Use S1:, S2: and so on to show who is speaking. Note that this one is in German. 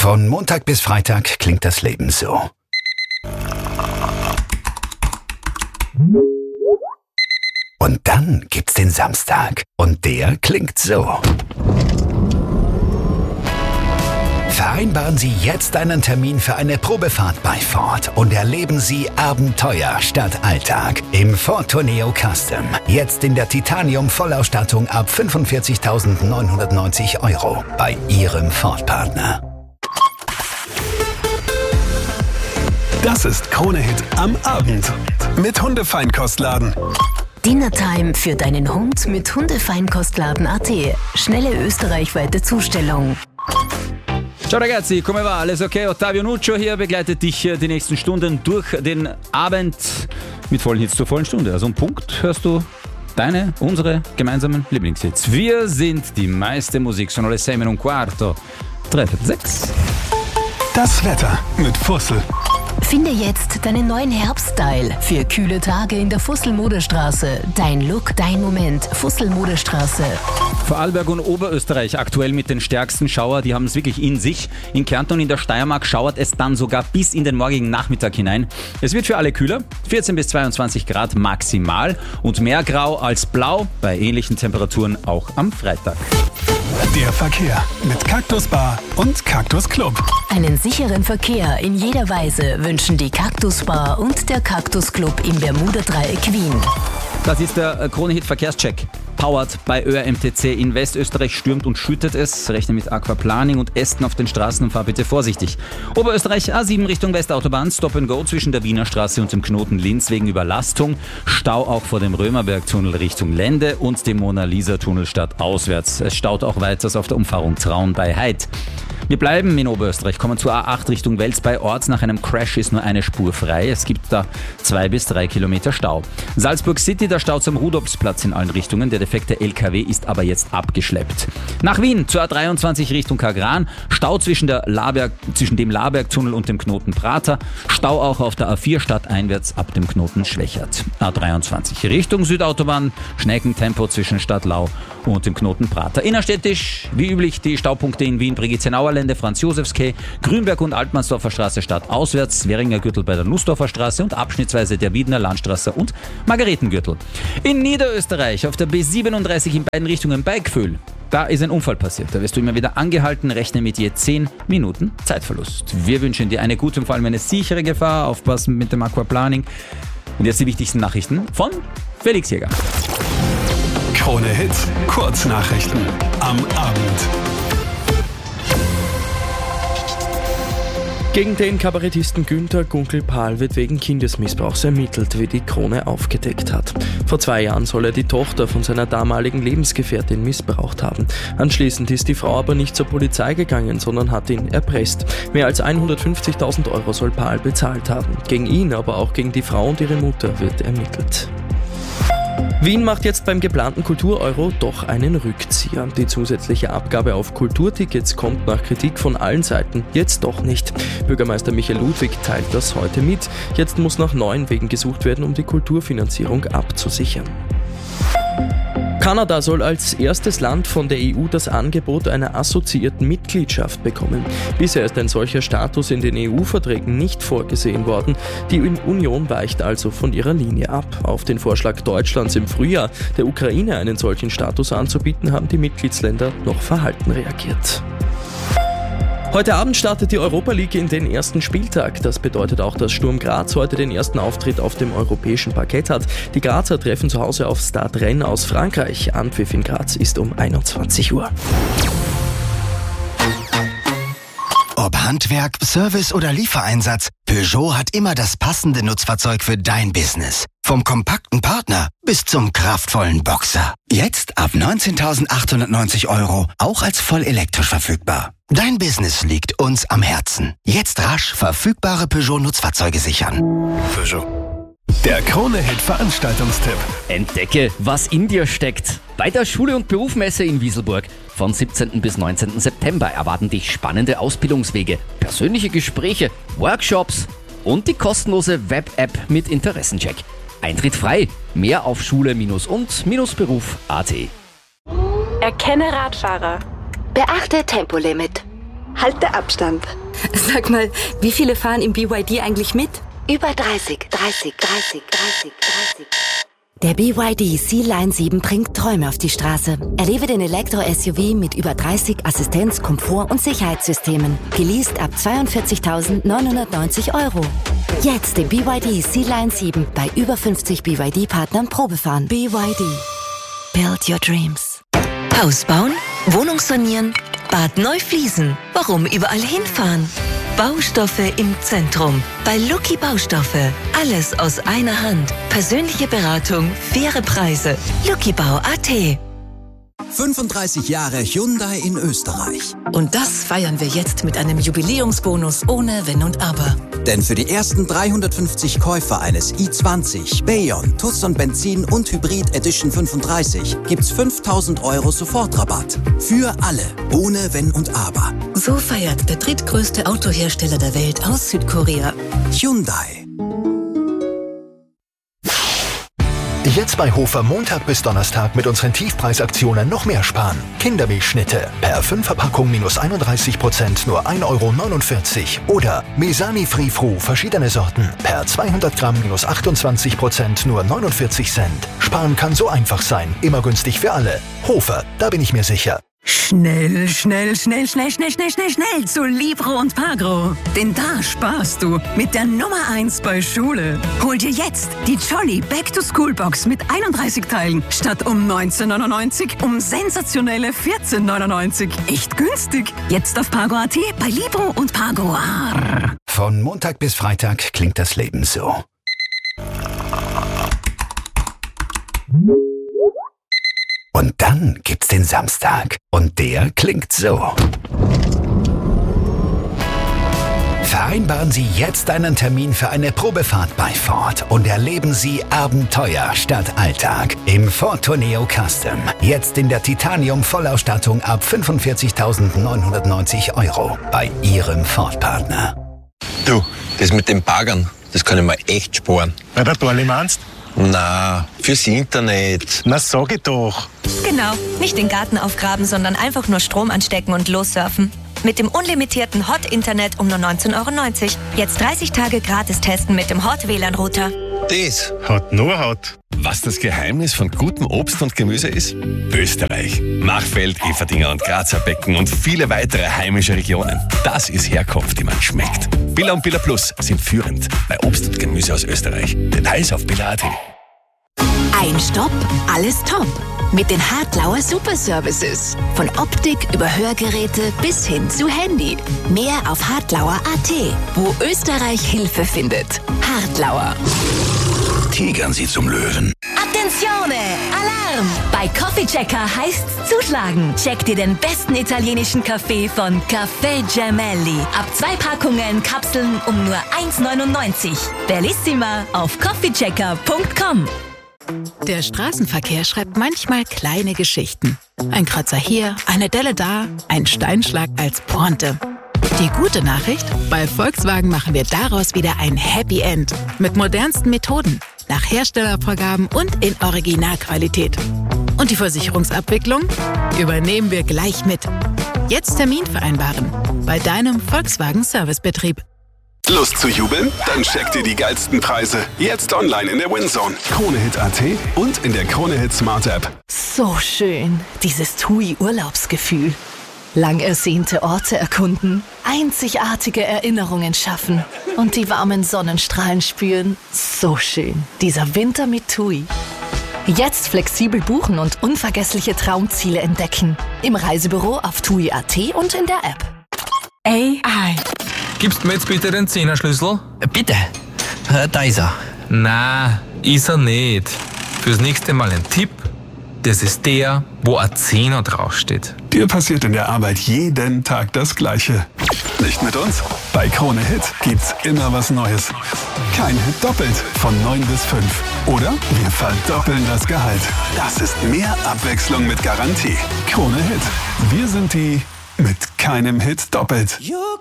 S1: Von Montag bis Freitag klingt das Leben so. Und dann gibt's den Samstag. Und der klingt so. Vereinbaren Sie jetzt einen Termin für eine Probefahrt bei Ford und erleben Sie Abenteuer statt Alltag im Ford Tourneo Custom. Jetzt in der Titanium-Vollausstattung ab 45.990 € bei Ihrem Ford-Partner.
S2: Das ist Krone-Hit am Abend mit Hundefeinkostladen.
S3: Dinnertime für deinen Hund mit Hundefeinkostladen.at. Schnelle österreichweite Zustellung.
S4: Ciao ragazzi, come va? Alles okay? Ottavio Nuccio hier begleitet dich die nächsten Stunden durch den Abend mit vollen Hits zur vollen Stunde. Also um Punkt hörst du unsere gemeinsamen Lieblingshits. Wir sind die meiste Musik, sono le 6:15. 3:6.
S2: Das Wetter mit Fussel.
S3: Finde jetzt deinen neuen Herbststyle für kühle Tage in der Fussel-Modestraße. Dein Look, dein Moment. Fussel-Modestraße.
S4: Vorarlberg und Oberösterreich aktuell mit den stärksten Schauer, die haben es wirklich in sich. In Kärnten und in der Steiermark schauert es dann sogar bis in den morgigen Nachmittag hinein. Es wird für alle kühler, 14 bis 22 Grad maximal und mehr grau als blau, bei ähnlichen Temperaturen auch am Freitag.
S2: Der Verkehr mit Cactus Bar und Cactus Club.
S3: Einen sicheren Verkehr in jeder Weise wünschen die Cactus Bar und der Cactus Club im Bermuda-Dreieck Wien.
S4: Das ist der Krone-Hit Verkehrscheck. Powered bei ÖRMTC. In Westösterreich stürmt und schüttet es. Rechne mit Aquaplaning und Ästen auf den Straßen und fahr bitte vorsichtig. Oberösterreich A7 Richtung Westautobahn. Stop and Go zwischen der Wiener Straße und dem Knoten Linz wegen Überlastung. Stau auch vor dem Römerberg-Tunnel Richtung Lende und dem Mona-Lisa-Tunnel stadtauswärts. Es staut auch weiters auf der Umfahrung Traun bei Heid. Wir bleiben in Oberösterreich, kommen zur A8 Richtung Wels. Bei Orts nach einem Crash ist nur eine Spur frei. Es gibt da 2 bis 3 Kilometer Stau. Salzburg City, der Stau zum Rudolfsplatz in allen Richtungen. Der defekte LKW ist aber jetzt abgeschleppt. Nach Wien zur A23 Richtung Kagran. Stau zwischen dem Laberg-Tunnel und dem Knoten Prater. Stau auch auf der A4 stadteinwärts ab dem Knoten Schwächert. A23 Richtung Südautobahn. Schneckentempo zwischen Stadtlau und dem Knoten Prater. Innerstädtisch, wie üblich, die Staupunkte in Wien, Brigitte-Nauerlände, Franz-Josefs-Quai, Grünberg- und Altmannsdorfer Straße stadtauswärts, Währinger Gürtel bei der Nussdorfer Straße und abschnittsweise der Wiedener Landstraße und Margaretengürtel. In Niederösterreich auf der B37 in beiden Richtungen bei Gföhl. Da ist ein Unfall passiert. Da wirst du immer wieder angehalten, rechne mit je 10 Minuten Zeitverlust. Wir wünschen dir eine gute und vor allem eine sichere Gefahr. Aufpassen mit dem Aquaplaning. Und jetzt die wichtigsten Nachrichten von Felix Jäger.
S2: Krone Hit, Kurznachrichten am Abend.
S5: Gegen den Kabarettisten Günter Gunkel-Pahl wird wegen Kindesmissbrauchs ermittelt, wie die Krone aufgedeckt hat. Vor 2 Jahren soll er die Tochter von seiner damaligen Lebensgefährtin missbraucht haben. Anschließend ist die Frau aber nicht zur Polizei gegangen, sondern hat ihn erpresst. Mehr als 150.000 € soll Pahl bezahlt haben. Gegen ihn, aber auch gegen die Frau und ihre Mutter wird ermittelt. Wien macht jetzt beim geplanten Kultur-Euro doch einen Rückzieher. Die zusätzliche Abgabe auf Kulturtickets kommt nach Kritik von allen Seiten jetzt doch nicht. Bürgermeister Michael Ludwig teilt das heute mit. Jetzt muss nach neuen Wegen gesucht werden, um die Kulturfinanzierung abzusichern. Kanada soll als erstes Land von der EU das Angebot einer assoziierten Mitgliedschaft bekommen. Bisher ist ein solcher Status in den EU-Verträgen nicht vorgesehen worden. Die Union weicht also von ihrer Linie ab. Auf den Vorschlag Deutschlands im Frühjahr, der Ukraine einen solchen Status anzubieten, haben die Mitgliedsländer noch verhalten reagiert. Heute Abend startet die Europa League in den ersten Spieltag. Das bedeutet auch, dass Sturm Graz heute den ersten Auftritt auf dem europäischen Parkett hat. Die Grazer treffen zu Hause auf Stade Rennes aus Frankreich. Anpfiff in Graz ist um 21 Uhr.
S1: Ob Handwerk, Service oder Liefereinsatz, Peugeot hat immer das passende Nutzfahrzeug für dein Business. Vom kompakten Partner bis zum kraftvollen Boxer. Jetzt ab 19.890 €, auch als voll elektrisch verfügbar. Dein Business liegt uns am Herzen. Jetzt rasch verfügbare Peugeot-Nutzfahrzeuge sichern.
S2: Peugeot. Der Krone-Hit Veranstaltungstipp.
S6: Entdecke, was in dir steckt. Bei der Schule- und Berufsmesse in Wieselburg von 17. bis 19. September erwarten dich spannende Ausbildungswege, persönliche Gespräche, Workshops und die kostenlose Web-App mit Interessencheck. Eintritt frei. Mehr auf schule-und-beruf.at.
S7: Erkenne Radfahrer.
S8: Beachte Tempolimit.
S7: halte Abstand.
S8: Sag mal, wie viele fahren im BYD eigentlich mit?
S7: Über 30.
S8: Der BYD Sea-Line 7 bringt Träume auf die Straße. Erlebe den Elektro-SUV mit über 30 Assistenz-, Komfort- und Sicherheitssystemen. Geleast ab 42.990 €. Jetzt den BYD Sea-Line 7 bei über 50 BYD-Partnern Probefahren. BYD. Build your dreams.
S3: Haus bauen, Wohnung sanieren, Bad neu fließen. Warum überall hinfahren? Baustoffe im Zentrum. Bei Lucky Baustoffe. Alles aus einer Hand. Persönliche Beratung, faire Preise. luckybau.at.
S1: 35 Jahre Hyundai in Österreich.
S9: Und das feiern wir jetzt mit einem Jubiläumsbonus ohne Wenn und Aber.
S1: Denn für die ersten 350 Käufer eines i20, Bayon, Tucson Benzin und Hybrid Edition 35 gibt's 5.000 € Sofortrabatt. Für alle, ohne Wenn und Aber.
S9: So feiert der drittgrößte Autohersteller der Welt aus Südkorea.
S1: Hyundai.
S10: Jetzt bei Hofer Montag bis Donnerstag mit unseren Tiefpreisaktionen noch mehr sparen. Kindermilchschnitte per 5er-Packung minus 31% nur 1,49 € Oder Mesani Free Fru verschiedene Sorten per 200 Gramm minus 28% nur 49 Cent. Sparen kann so einfach sein, immer günstig für alle. Hofer, da bin ich mir sicher.
S9: Schnell zu Libro und Pagro. Denn da sparst du mit der Nummer 1 bei Schule. Hol dir jetzt die Jolly Back-to-School-Box mit 31 Teilen statt um 19,99 um sensationelle 14,99. Echt günstig. Jetzt auf Pagro.at bei Libro und Pagro.
S10: Von Montag bis Freitag klingt das Leben so. Und dann gibt's den Samstag. Und der klingt so. Vereinbaren Sie jetzt einen Termin für eine Probefahrt bei Ford und erleben Sie Abenteuer statt Alltag im Ford Tourneo Custom. Jetzt in der Titanium-Vollausstattung ab 45.990 € bei Ihrem Ford-Partner.
S11: Du, das mit den Baggern, das kann ich mir echt sparen.
S12: Bei der Dorli meinst?
S11: Na, fürs Internet.
S12: Na, sag ich doch.
S13: Genau, nicht den Garten aufgraben, sondern einfach nur Strom anstecken und lossurfen. Mit dem unlimitierten Hot-Internet um nur 19,90 €. Jetzt 30 Tage gratis testen mit dem Hot-WLAN-Router.
S11: Das
S12: hat nur Hot.
S14: Was das Geheimnis von gutem Obst und Gemüse ist? Österreich. Machfeld, Everdinger und Grazer Becken und viele weitere heimische Regionen. Das ist Herkunft, die man schmeckt. Billa und Billa Plus sind führend bei Obst und Gemüse aus Österreich. Details auf billa.at.
S3: Ein Stopp, alles top. Mit den Hartlauer Super Services. Von Optik über Hörgeräte bis hin zu Handy. Mehr auf hartlauer.at, wo Österreich Hilfe findet. Hartlauer.
S10: Tigern Sie zum Löwen.
S3: Attenzione! Alarm! Bei Coffee Checker heißt's zuschlagen. Check dir den besten italienischen Kaffee von Caffè Gemelli. Ab 2 Packungen Kapseln um nur 1,99 €. Bellissima auf coffeechecker.com.
S15: Der Straßenverkehr schreibt manchmal kleine Geschichten. Ein Kratzer hier, eine Delle da, ein Steinschlag als Pointe. Die gute Nachricht? Bei Volkswagen machen wir daraus wieder ein Happy End. Mit modernsten Methoden, nach Herstellervorgaben und in Originalqualität. Und die Versicherungsabwicklung übernehmen wir gleich mit. Jetzt Termin vereinbaren bei deinem Volkswagen Servicebetrieb.
S2: Lust zu jubeln? Dann check dir die geilsten Preise. Jetzt online in der WinZone. KroneHit.at und in der KroneHit Smart App.
S3: So schön, dieses TUI-Urlaubsgefühl. Lang ersehnte Orte erkunden, einzigartige Erinnerungen schaffen und die warmen Sonnenstrahlen spüren. So schön, dieser Winter mit TUI. Jetzt flexibel buchen und unvergessliche Traumziele entdecken. Im Reisebüro auf TUI.at und in der App.
S16: AI. Gibst mir jetzt bitte den Zehnerschlüssel?
S17: Bitte. Da ist er.
S16: Na, ist er nicht. Fürs nächste Mal ein Tipp. Das ist der, wo ein Zehner draufsteht.
S2: Dir passiert in der Arbeit jeden Tag das Gleiche. Nicht mit uns? Bei KroneHit gibt's immer was Neues. Kein Hit doppelt von 9 bis 5. Oder wir verdoppeln das Gehalt. Das ist mehr Abwechslung mit Garantie. KroneHit. Wir sind die mit keinem Hit doppelt.